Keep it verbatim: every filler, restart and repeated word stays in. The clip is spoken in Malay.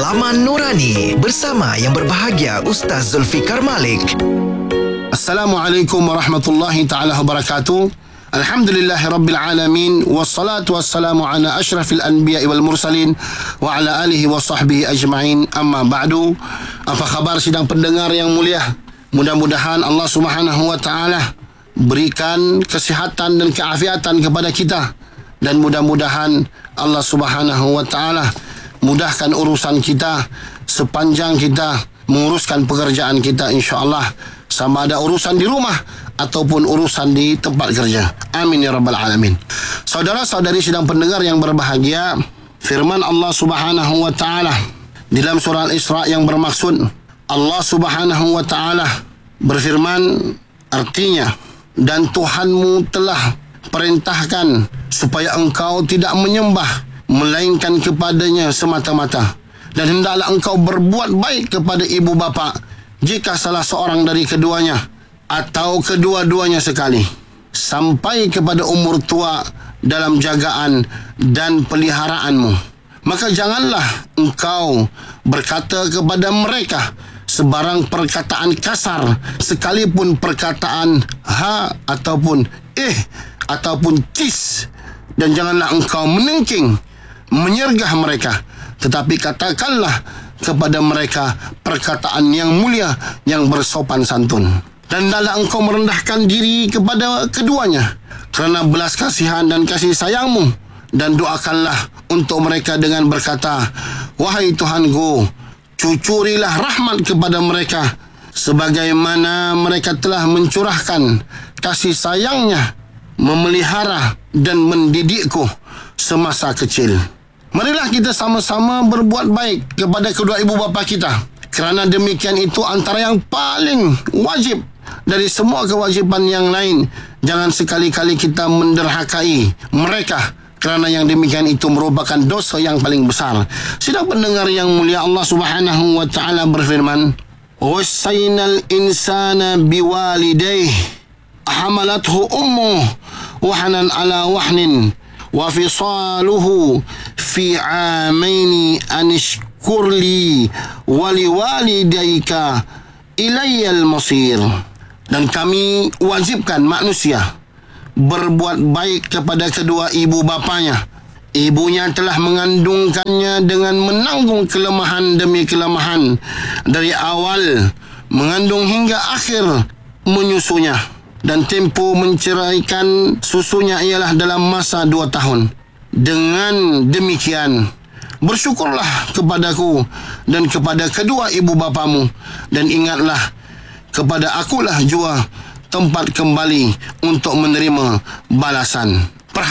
Pengalaman Nurani bersama yang berbahagia Ustaz Zulfikar Malik. Assalamualaikum warahmatullahi taala wabarakatuh. Alhamdulillahirabbil alamin wassalatu wassalamu ala asyrafil anbiya'i wal mursalin wa ala alihi wa sahbihi ajma'in. Amma ba'du. Apa khabar sidang pendengar yang mulia? Mudah-mudahan Allah Subhanahu wa taala berikan kesihatan dan keafiatan kepada kita, dan mudah-mudahan Allah Subhanahu wa taala mudahkan urusan kita sepanjang kita menguruskan pekerjaan kita, insya-Allah, sama ada urusan di rumah ataupun urusan di tempat kerja. Amin ya rabbal alamin. Saudara-saudari sidang pendengar yang berbahagia, firman Allah Subhanahu wa taala di dalam surah Al-Isra yang bermaksud, Allah Subhanahu wa taala berfirman, artinya, dan Tuhanmu telah perintahkan supaya engkau tidak menyembah melainkan kepadanya semata-mata, dan hendaklah engkau berbuat baik kepada ibu bapa jika salah seorang dari keduanya atau kedua-duanya sekali, sampai kepada umur tua dalam jagaan dan peliharaanmu. Maka janganlah engkau berkata kepada mereka sebarang perkataan kasar, sekalipun perkataan ha ataupun eh ataupun cis, dan janganlah engkau menengking menyergah mereka, tetapi katakanlah kepada mereka perkataan yang mulia yang bersopan santun. Dan hendaklah engkau merendahkan diri kepada keduanya kerana belas kasihan dan kasih sayangmu, dan doakanlah untuk mereka dengan berkata, wahai Tuhanku, cucurilah rahmat kepada mereka sebagaimana mereka telah mencurahkan kasih sayangnya, memelihara dan mendidikku semasa kecil. Marilah kita sama-sama berbuat baik kepada kedua ibu bapa kita, kerana demikian itu antara yang paling wajib dari semua kewajipan yang lain. Jangan sekali-kali kita menderhakai mereka, kerana yang demikian itu merupakan dosa yang paling besar. Sidang pendengar yang mulia, Allah Subhanahu wa taala berfirman, "Wassaynal insana biwalidayhi hamalathu ummuhu wahnan ala wahnin wa fisaluhu fi amaini anishkurli waliwalidayka ilayyal masir." Dan kami wajibkan manusia berbuat baik kepada kedua ibu bapanya. Ibunya telah mengandungkannya dengan menanggung kelemahan demi kelemahan, dari awal mengandung hingga akhir menyusunya, dan tempoh menceraikan susunya ialah dalam masa dua tahun. Dengan demikian, bersyukurlah kepadaku dan kepada kedua ibu bapamu, dan ingatlah kepada akulah jua tempat kembali untuk menerima balasan.